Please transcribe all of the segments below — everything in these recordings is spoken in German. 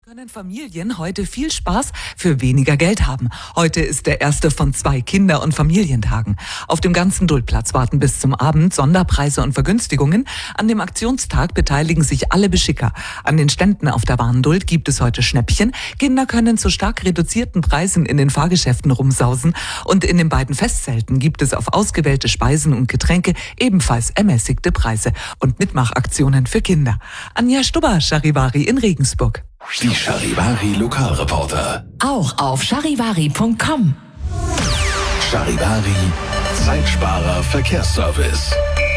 Können Familien heute viel Spaß für weniger Geld haben. Heute ist der erste von 2 Kinder- und Familientagen. Auf dem ganzen Duldplatz warten bis zum Abend Sonderpreise und Vergünstigungen. An dem Aktionstag beteiligen sich alle Beschicker. An den Ständen auf der Warnduld gibt es heute Schnäppchen. Kinder können zu stark reduzierten Preisen in den Fahrgeschäften rumsausen. Und in den beiden Festzelten gibt es auf ausgewählte Speisen und Getränke ebenfalls ermäßigte Preise und Mitmachaktionen für Kinder. Anja Stubber, Charivari in Regensburg. Die Charivari Lokalreporter. Auch auf charivari.com. Charivari, Zeitsparer Verkehrsservice.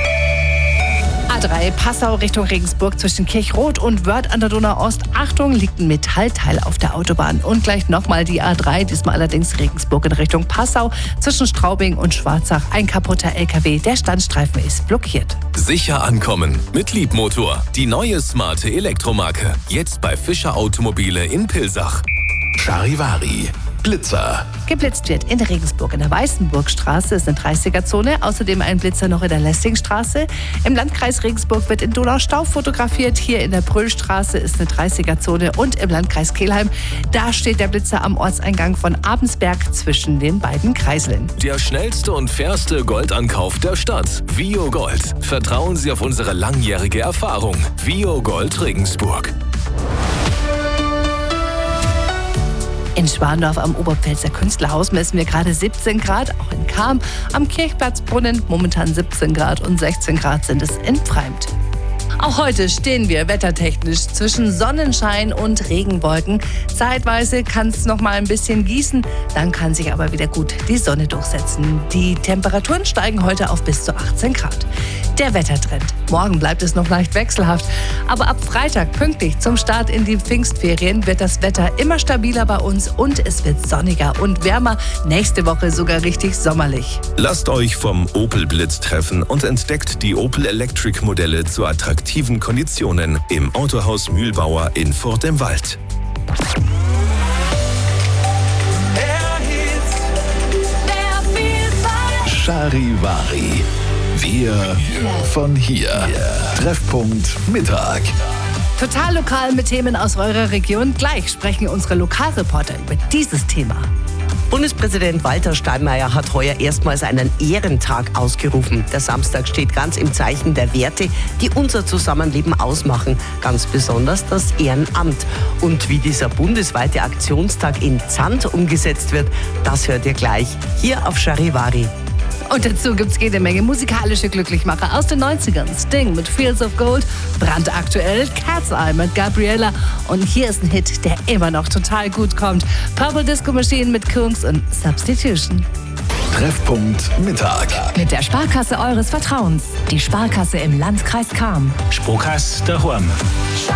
A3 Passau Richtung Regensburg zwischen Kirchroth und Wörth an der Donau-Ost. Achtung, liegt ein Metallteil auf der Autobahn. Und gleich nochmal die A3, diesmal allerdings Regensburg in Richtung Passau zwischen Straubing und Schwarzach. Ein kaputter LKW, der Standstreifen ist blockiert. Sicher ankommen mit Liebmotor. Die neue smarte Elektromarke. Jetzt bei Fischer Automobile in Pilsach. Charivari, Blitzer. Geblitzt wird in Regensburg in der Weißenburgstraße, ist eine 30er-Zone. Außerdem ein Blitzer noch in der Lessingstraße. Im Landkreis Regensburg wird in Donaustau fotografiert. Hier in der Brühlstraße ist eine 30er-Zone. Und im Landkreis Kelheim, da steht der Blitzer am Ortseingang von Abensberg zwischen den beiden Kreiseln. Der schnellste und fairste Goldankauf der Stadt. Vio Gold. Vertrauen Sie auf unsere langjährige Erfahrung. Vio Gold Regensburg. In Schwandorf am Oberpfälzer Künstlerhaus messen wir gerade 17 Grad, auch in Cham. Am Kirchplatzbrunnen momentan 17 Grad und 16 Grad sind es in Pfreimt. Auch heute stehen wir wettertechnisch zwischen Sonnenschein und Regenwolken. Zeitweise kann es noch mal ein bisschen gießen, dann kann sich aber wieder gut die Sonne durchsetzen. Die Temperaturen steigen heute auf bis zu 18 Grad. Der Wettertrend. Morgen bleibt es noch leicht wechselhaft, aber ab Freitag pünktlich zum Start in die Pfingstferien wird das Wetter immer stabiler bei uns und es wird sonniger und wärmer. Nächste Woche sogar richtig sommerlich. Lasst euch vom Opel Blitz treffen und entdeckt die Opel Electric Modelle zu attraktiven Konditionen im Autohaus Mühlbauer in Furt im Wald. Charivari. Wir von hier. Treffpunkt Mittag. Total lokal mit Themen aus eurer Region. Gleich sprechen unsere Lokalreporter über dieses Thema. Bundespräsident Walter Steinmeier hat heuer erstmals einen Ehrentag ausgerufen. Der Samstag steht ganz im Zeichen der Werte, die unser Zusammenleben ausmachen. Ganz besonders das Ehrenamt. Und wie dieser bundesweite Aktionstag in Zand umgesetzt wird, das hört ihr gleich hier auf Charivari. Und dazu gibt's jede Menge musikalische Glücklichmacher aus den 90ern. Sting mit Fields of Gold, brandaktuell Cat's Eye mit Gabriella. Und hier ist ein Hit, der immer noch total gut kommt. Purple Disco Machine mit Kungs und Substitution. Treffpunkt Mittag. Mit der Sparkasse eures Vertrauens. Die Sparkasse im Landkreis Cham. Sparkasse daheim.